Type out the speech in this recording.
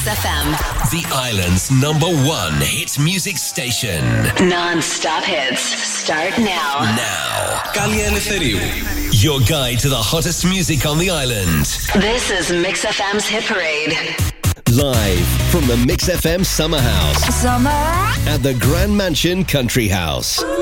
FM. The island's #1 hit music station. Non-stop hits start now. Kali Eleftheriou. Your guide to the hottest music on the island. This is Mix FM's Hit Parade. Live from the Mix FM Summer House. Summer at the Grand Mansion Country House.